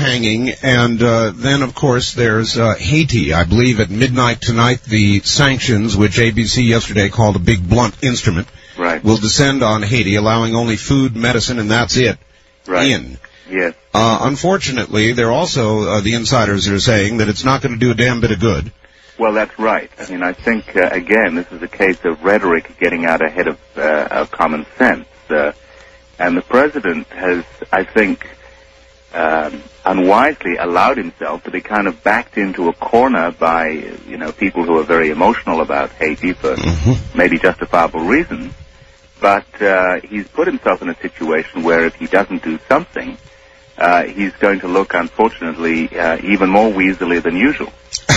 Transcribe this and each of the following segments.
hanging, and then, of course, there's Haiti. I believe at midnight tonight, the sanctions, which ABC yesterday called a big blunt instrument, will descend on Haiti, allowing only food, medicine, and that's it in. Yes. Unfortunately, they're also, the insiders are saying that it's not going to do a damn bit of good. Well, that's right. I mean, I think, again, this is a case of rhetoric getting out ahead of common sense. And the president has, I think, unwisely allowed himself to be kind of backed into a corner by, people who are very emotional about Haiti for maybe justifiable reasons. But he's put himself in a situation where if he doesn't do something, he's going to look, unfortunately, even more weaselly than usual.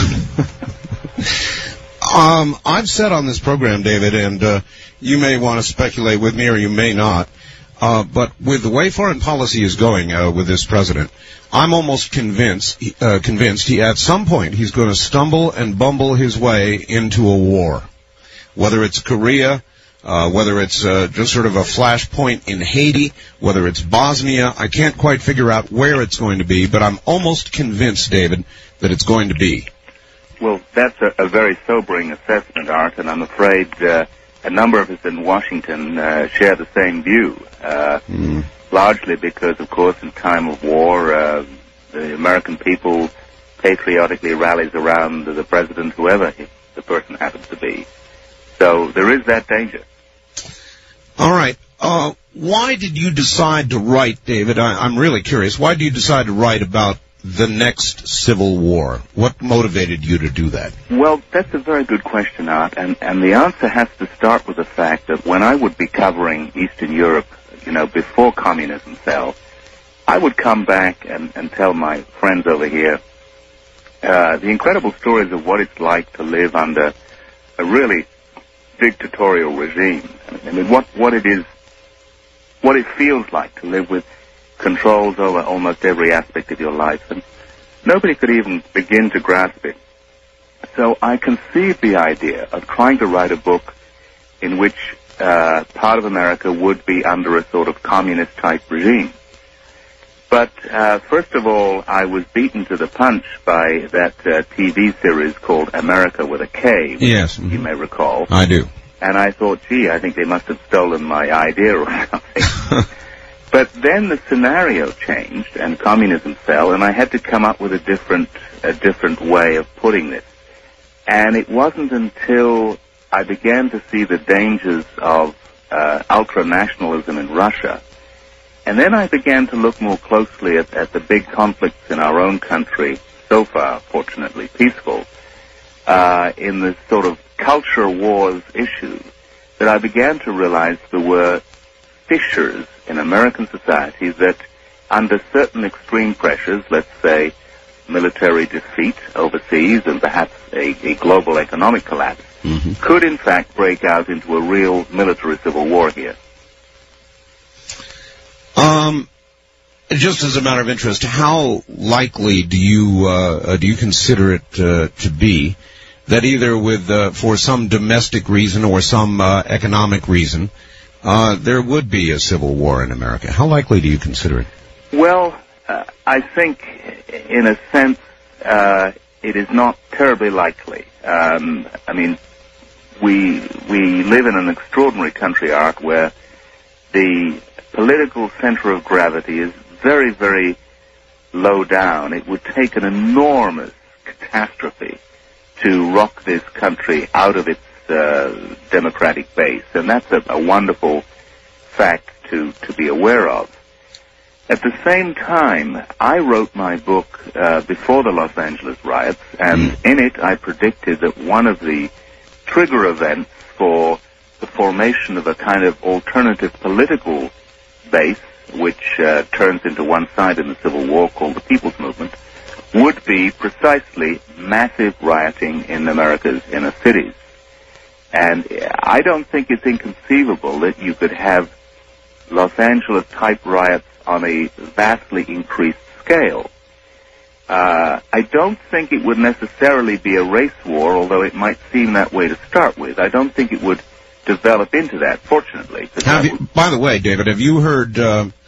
I've said on this program, David, and you may want to speculate with me or you may not, but with the way foreign policy is going with this president, I'm almost convinced he, at some point he's going to stumble and bumble his way into a war. Whether it's Korea, whether it's just sort of a flashpoint in Haiti, whether it's Bosnia, I can't quite figure out where it's going to be, but I'm almost convinced, David, that it's going to be. Well, that's a very sobering assessment, Art, and I'm afraid a number of us in Washington share the same view, largely because, of course, in time of war, the American people patriotically rallies around the president, whoever the person happens to be. So there is that danger. All right. Why did you decide to write, David? I'm really curious. Why did you decide to write about the next civil war? What motivated you to do that? Well, that's a very good question, Art, and the answer has to start with the fact that when I would be covering Eastern Europe, before communism fell, I would come back and tell my friends over here the incredible stories of what it's like to live under a really dictatorial regime. I mean, what it feels like to live with controls over almost every aspect of your life, and nobody could even begin to grasp it. So I conceived the idea of trying to write a book in which part of America would be under a sort of communist-type regime. But first of all, I was beaten to the punch by that TV series called America with a K, yes, you may recall. I do. And I thought, gee, I think they must have stolen my idea or something. But then the scenario changed and communism fell, and I had to come up with a different way of putting this. And it wasn't until I began to see the dangers of ultranationalism in Russia, and then I began to look more closely at the big conflicts in our own country, so far, fortunately, peaceful, in the sort of culture wars issue, that I began to realize there were fissures in American society that, under certain extreme pressures, let's say military defeat overseas and perhaps a global economic collapse, could in fact break out into a real military civil war here. Just as a matter of interest, how likely do you consider it to be that either for some domestic reason or some economic reason, there would be a civil war in America? How likely do you consider it? Well, I think, in a sense, it is not terribly likely. I mean, we live in an extraordinary country, Art, where the political center of gravity is very, very low down. It would take an enormous catastrophe to rock this country out of its democratic base, and that's a wonderful fact to be aware of. At the same time, I wrote my book before the Los Angeles riots, and in it I predicted that one of the trigger events for the formation of a kind of alternative political base, which turns into one side in the Civil War called the People's Movement, would be precisely massive rioting in America's inner cities. And I don't think it's inconceivable that you could have Los Angeles-type riots on a vastly increased scale. I don't think it would necessarily be a race war, although it might seem that way to start with. I don't think it would develop into that, fortunately. By the way, David, have you heard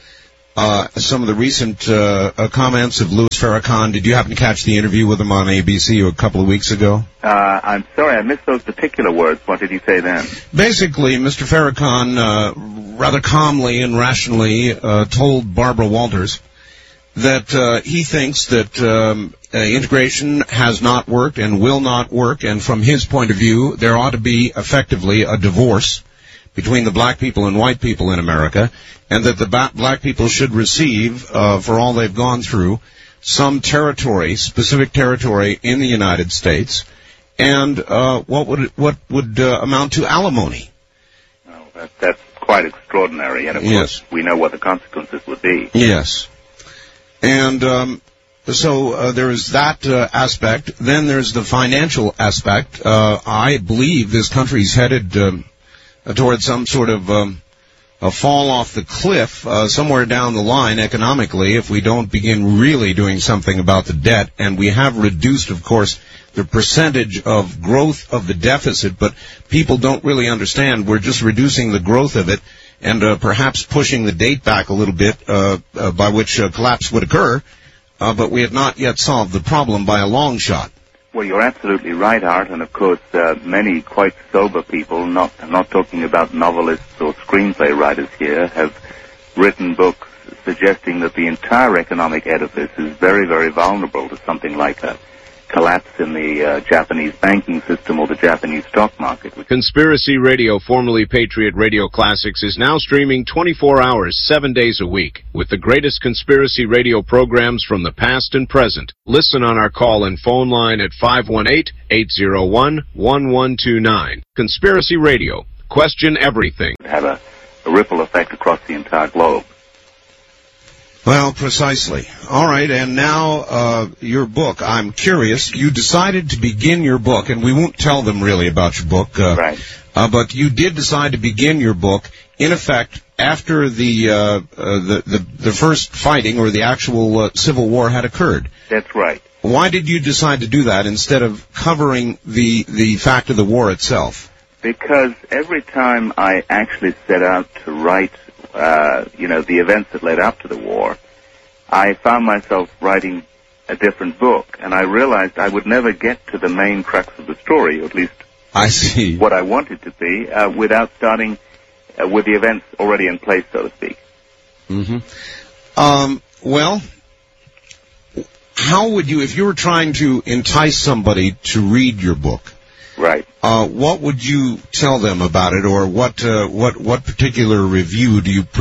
some of the recent comments of Louis Farrakhan. Did you happen to catch the interview with him on ABC a couple of weeks ago? I'm sorry, I missed those particular words. What did he say then? Basically, Mr. Farrakhan rather calmly and rationally told Barbara Walters that he thinks that integration has not worked and will not work, and from his point of view, there ought to be effectively a divorce between the black people and white people in America, and that the black people should receive, for all they've gone through, some territory, specific territory in the United States, and what would amount to alimony. Oh, that's quite extraordinary, and of course we know what the consequences would be. Yes. And so there is that aspect. Then there's the financial aspect. I believe this country's headed towards some sort of a fall off the cliff somewhere down the line economically if we don't begin really doing something about the debt. And we have reduced, of course, the percentage of growth of the deficit, but people don't really understand we're just reducing the growth of it and perhaps pushing the date back a little bit by which collapse would occur, but we have not yet solved the problem by a long shot. Well, you're absolutely right, Art, and of course many quite sober people, I'm not talking about novelists or screenplay writers here, have written books suggesting that the entire economic edifice is very, very vulnerable to something like a collapse in the Japanese banking system or the Japanese stock market. Conspiracy Radio, formerly Patriot Radio Classics, is now streaming 24 hours, 7 days a week, with the greatest conspiracy radio programs from the past and present. Listen on our call and phone line at 518-801-1129. Conspiracy Radio. Question everything. Have a ripple effect across the entire globe. Well, precisely. All right, and now your book. I'm curious. You decided to begin your book, and we won't tell them really about your book. Right. But you did decide to begin your book, in effect, after the first fighting or the actual Civil War had occurred. That's right. Why did you decide to do that instead of covering the fact of the war itself? Because every time I actually set out to write the events that led up to the war, I found myself writing a different book, and I realized I would never get to the main crux of the story, or at least I see what I wanted to be, without starting with the events already in place, so to speak. Mm-hmm. Well, how would you, if you were trying to entice somebody to read your book, right? What would you tell them about it, or what particular review do you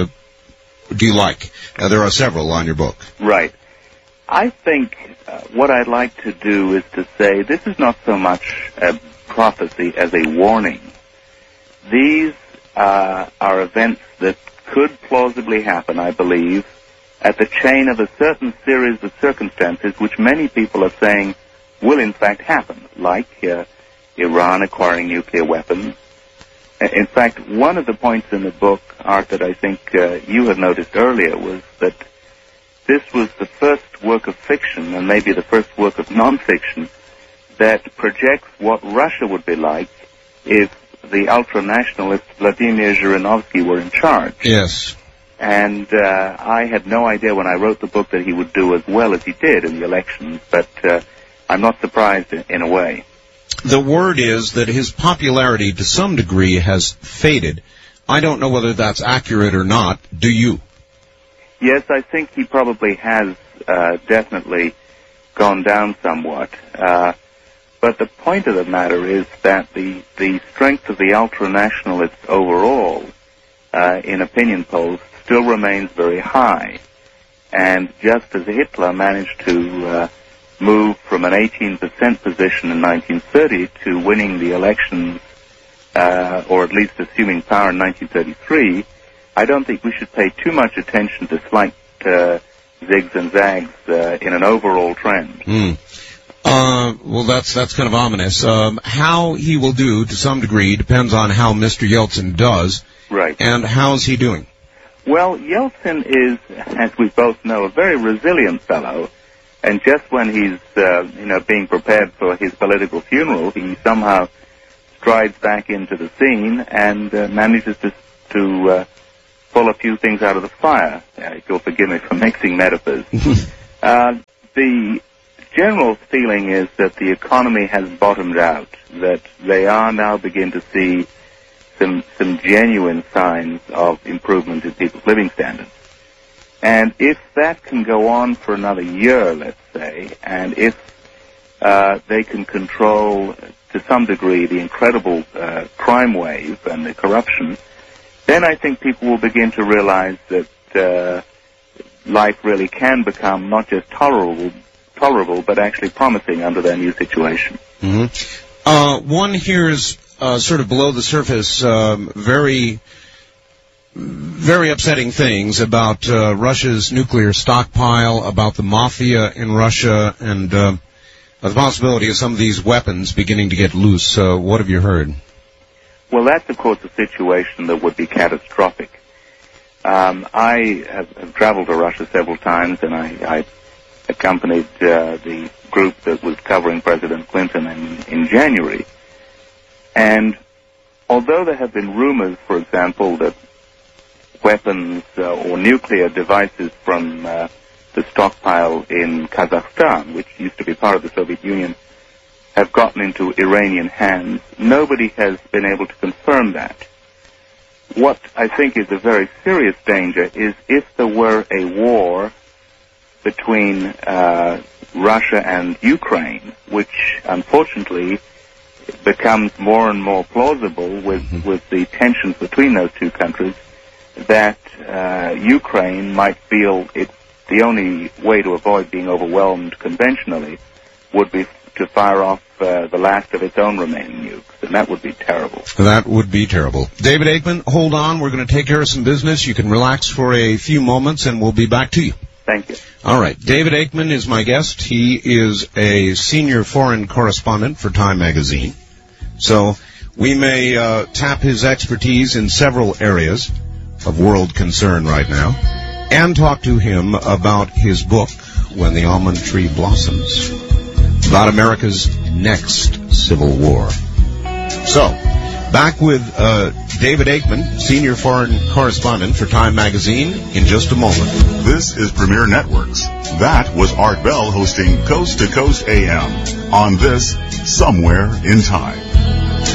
like? There are several on your book. Right. I think what I'd like to do is to say this is not so much a prophecy as a warning. These are events that could plausibly happen, I believe, at the chain of a certain series of circumstances which many people are saying will in fact happen, like Iran acquiring nuclear weapons. In fact, one of the points in the book, Art, that I think you had noticed earlier was that this was the first work of fiction, and maybe the first work of non-fiction, that projects what Russia would be like if the ultra-nationalist Vladimir Zhirinovsky were in charge. Yes. And I had no idea when I wrote the book that he would do as well as he did in the elections, but I'm not surprised in a way. The word is that his popularity to some degree has faded. I don't know whether that's accurate or not. Do you? Yes, I think he probably has definitely gone down somewhat. But the point of the matter is that the strength of the ultra-nationalists overall in opinion polls still remains very high. And just as Hitler managed to move from an 18% position in 1930 to winning the elections, or at least assuming power in 1933, I don't think we should pay too much attention to slight zigs and zags in an overall trend. Well, that's kind of ominous. How he will do, to some degree, depends on how Mr. Yeltsin does. Right. And how's he doing? Well, Yeltsin is, as we both know, a very resilient fellow. And just when he's, being prepared for his political funeral, he somehow strides back into the scene and manages to pull a few things out of the fire, if you'll forgive me for mixing metaphors. The general feeling is that the economy has bottomed out, that they are now beginning to see some genuine signs of improvement in people's living standards. And if that can go on for another year, let's say, and if they can control to some degree the incredible crime wave and the corruption, then I think people will begin to realize that life really can become not just tolerable, but actually promising under their new situation. Mm-hmm. One hears sort of below the surface very upsetting things about Russia's nuclear stockpile, about the mafia in Russia, and the possibility of some of these weapons beginning to get loose. What have you heard? Well, that's, of course, a situation that would be catastrophic. I have traveled to Russia several times, and I accompanied the group that was covering President Clinton in January. And although there have been rumors, for example, that weapons or nuclear devices from the stockpile in Kazakhstan, which used to be part of the Soviet Union, have gotten into Iranian hands, nobody has been able to confirm that. What I think is a very serious danger is if there were a war between Russia and Ukraine, which unfortunately becomes more and more plausible with the tensions between those two countries, that Ukraine might feel it's the only way to avoid being overwhelmed conventionally would be to fire off the last of its own remaining nukes, and that would be terrible. That would be terrible. David Aikman, hold on. We're going to take care of some business. You can relax for a few moments, and we'll be back to you. Thank you. All right. David Aikman is my guest. He is a senior foreign correspondent for Time magazine. So we may tap his expertise in several areas of world concern right now, and talk to him about his book, When the Almond Tree Blossoms, about America's next Civil War. So, back with David Aikman, senior foreign correspondent for Time magazine, in just a moment. This is Premier Networks. That was Art Bell hosting Coast to Coast AM on this Somewhere in Time.